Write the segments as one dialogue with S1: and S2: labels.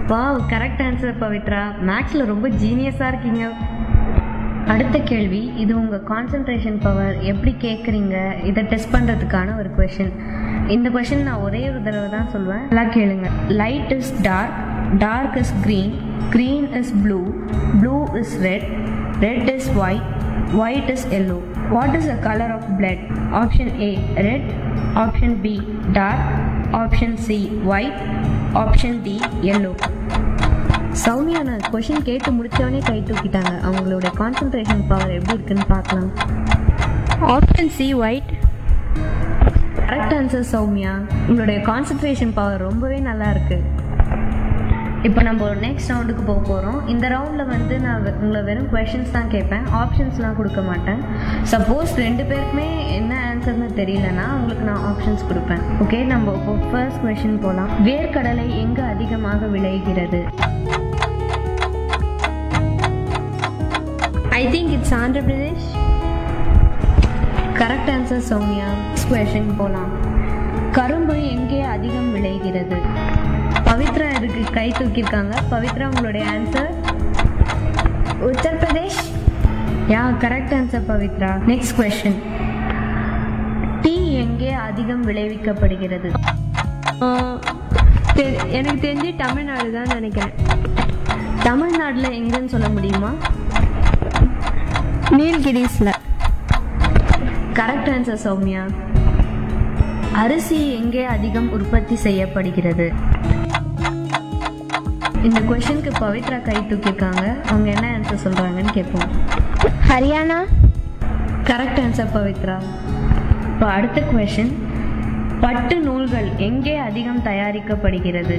S1: Wow, correct answer Pavithra. மேக்ஸ்ல ரொம்ப ஜீனியஸா இருக்கீங்க. அடுத்த கேள்வி, இது உங்க கான்சென்ட்ரேஷன் பவர் எப்படி கேட்குறீங்க இதை டெஸ்ட் பண்றதுக்கான ஒரு கொஷின். இந்த கொஷின் நான் ஒரே ஒரு தடவை தான் சொல்லுவேன், எல்லாம் கேளுங்க. Light is dark, dark is green, green is blue, blue is red, red is white, white is yellow. What is the color of blood? Option A red, option B dark, option C white, option D yellow. Soumya, நான் question கேட்டு முடிச்சவனே கை தூக்கிட்டாங்க. அவங்களோட concentration power எப்படி இருக்குன்னு பார்க்கலாம். Option C white. Correct answer Soumya. உங்களுடைய concentration power ரொம்பவே நல்லா இருக்கு. இப்போ நம்ம நெக்ஸ்ட் ரவுண்டுக்கு போக போகிறோம். இந்த ரவுண்டில் வந்து நான் உங்களை வெறும் கொஷின்ஸ் தான் கேட்பேன், ஆப்ஷன்ஸ்லாம் கொடுக்க மாட்டேன். சப்போஸ் ரெண்டு பேருக்குமே என்ன ஆன்சர்னு தெரியலனா உங்களுக்கு நான் ஆப்ஷன்ஸ் கொடுப்பேன். ஓகே, நம்ம இப்போ ஃபர்ஸ்ட் கொஷின் போகலாம். வேர்க்கடலை எங்கு அதிகமாக விளைகிறது? I think it's Andhra Pradesh. Correct answer Soumya. Next question போகலாம். கரும்பு எங்கே அதிகம் விளைகிறது? பவித்ரா இதுக்கு கை தூக்கியிருக்காங்க. பவித்ரா, உங்களுடைய ஆன்சர்? உத்தரப்பிரதேஷ். யா, correct answer Pavithra. Next question. Tea எங்கே அதிகம் விளைவிக்கப்படுகிறது?
S2: எனக்கு தெரிஞ்சு தமிழ்நாடு தான் நினைக்கிறேன்.
S1: தமிழ்நாட்டில் எங்கன்னு சொல்ல முடியுமா?
S2: நீல்கிரிஸ்ல.
S1: Correct answer Soumya. அரிசி எங்கே அதிகம் உற்பத்தி செய்யப்படுகிறது? இந்த கொஸ்டினுக்கு பவித்ரா கை தூக்கியிருக்காங்க. அவங்க என்ன ஆன்சர் சொல்றாங்கன்னு கேட்போம்.
S2: ஹரியானா.
S1: Correct answer Pavithra. இப்போ அடுத்த கொஸ்டின். பட்டு நூல்கள் எங்கே அதிகம் தயாரிக்கப்படுகிறது?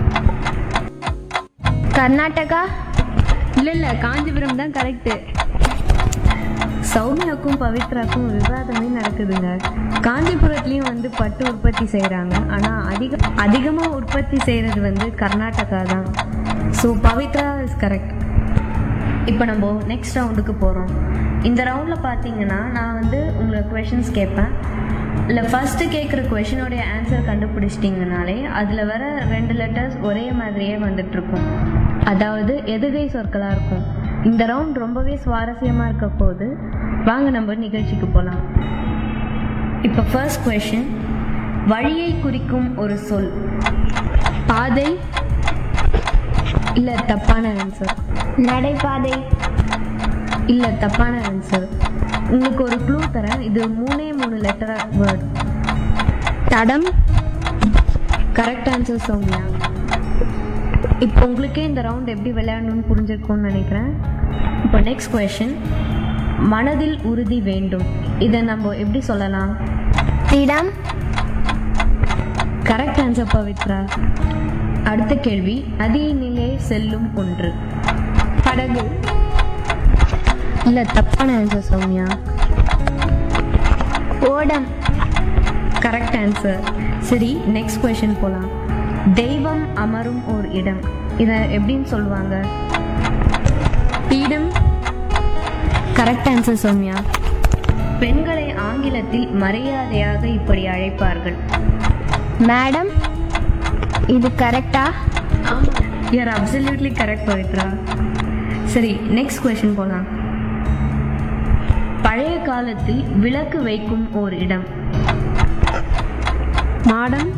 S2: கர்நாடகா. இல்ல காஞ்சிபுரம் தான் கரெக்ட்.
S1: சௌமியாக்கும் பவித்ராக்கும் விவாதமே நடக்குதுங்க. காஞ்சிபுரத்துலேயும் வந்து பட்டு உற்பத்தி செய்கிறாங்க, ஆனால் அதிகமாக உற்பத்தி செய்கிறது வந்து கர்நாடகா தான். So Pavithra is correct. இப்போ நம்ம நெக்ஸ்ட் ரவுண்டுக்கு போகிறோம். இந்த ரவுண்டில் பார்த்தீங்கன்னா நான் வந்து உங்களுக்கு கொஷின்ஸ் கேட்பேன். இல்லை ஃபஸ்ட்டு கேட்குற கொஷினோடைய ஆன்சர் கண்டுபிடிச்சிட்டிங்கனாலே அதில் வர 2 லெட்டர்ஸ் ஒரே மாதிரியே வந்துட்டுருக்கும், அதாவது எதுகை சொற்களாக இருக்கும். இந்த ரவுண்ட் ரொம்பவே சுவாரஸ்யமாக இருக்க போது வாங்க நம்ம நிகழ்ச்சிக்கு போகலாம். இப்போ ஃபர்ஸ்ட் கொஷின். வழியை குறிக்கும் ஒரு சொல்.
S2: பாதை.
S1: இல்லை, தப்பான ஆன்சர்.
S2: நடைபாதை.
S1: இல்லை, தப்பான ஆன்சர். உங்களுக்கு ஒரு க்ளூ தரேன், இது 3 லெட்டர் வேர்ட்.
S2: தடம்.
S1: Correct answer Soumya. இப்போ உங்களுக்கே இந்த ரவுண்ட் எப்படி விளையாடணும்னு புரிஞ்சிருக்கும்னு நினைக்கிறேன். இப்போ நெக்ஸ்ட் கொஷின். மனதில் உறுதி வேண்டும், இதை நம்ம எப்படி சொல்லலாம்?
S2: திடம்.
S1: Correct answer Pavithra. அடுத்த கேள்வி. நதியினிலே செல்லும் ஒன்று.
S2: படகு.
S1: இல்லை, தப்பான ஆன்சர் சௌமியா.
S2: ஓடம்.
S1: Correct answer. சரி, நெக்ஸ்ட் கொஷின் போகலாம். தெய்வம் அமரும் ஒரு இடம், இதை எப்படின்னு சொல்லுவாங்க?
S2: பீடம்.
S1: Correct answer Soumya. பெண்களை ஆங்கிலத்தில் மரியாதையாக இப்படி அழைப்பார்கள்.
S2: மேடம். இது கரெக்டா?
S1: You are absolutely correct Pavithra. சரி, நெக்ஸ்ட் கொஸ்டின் போகலாம். பழைய காலத்தில் விளக்கு வைக்கும் ஒரு இடம்.
S2: மாடம்.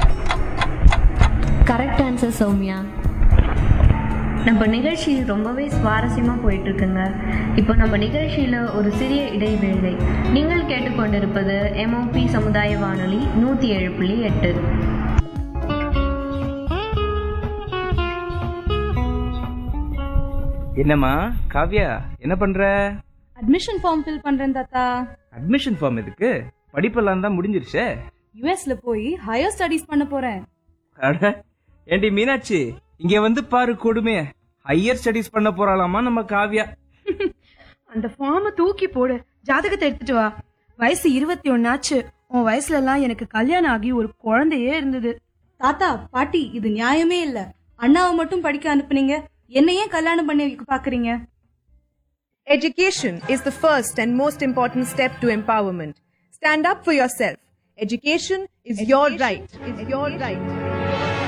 S1: Correct answer Soumya. நம்ம நிகழ்ச்சி ரொம்பவே சுவாரஸ்யமாக போயிட்டுருக்குங்க. இப்போ நம்ம நிகழ்ச்சியில் ஒரு சிறிய இடைவேளை. நீங்கள் கேட்டுக்கொண்டிருப்பது MOP சமுதாய வானொலி 107.8.
S3: என்னம்மா காவ்யா, என்ன பண்ற?
S4: அட்மிஷன் ஃபார்ம் ஃபில் பண்றேன் தாத்தா.
S3: அட்மிஷன் ஃபார்ம் எதுக்கு? படிப்பெல்லாம் தான் முடிஞ்சிருச்சே.
S4: யுஎஸ்ல போய் ஹையர் ஸ்டடீஸ் பண்ண போறேன்.
S3: அட ஏண்டி மீனாட்சி, இங்க வந்து பாரு கொடுமைய. ஹையர் ஸ்டடீஸ் பண்ண போறாளாமா நம்ம காவ்யா.
S5: அந்த ஃபார்மை தூக்கி போடு, ஜாதகத்தை எடுத்துட்டு வா. வயசு 21 ஆச்சு. உன் வயசுல எல்லாம் எனக்கு கல்யாணம் ஆகி ஒரு குழந்தையே இருந்தது.
S4: தாத்தா பாட்டி, இது நியாயமே இல்ல. அண்ணாவை மட்டும் படிக்க அனுப்புனீங்க, என்ன ஏன் கல்யாணம் பண்ணி வைக்க பாக்குறீங்க?
S6: Education is the first and most important step to empowerment. Stand up for yourself. Education is your right. Is your right.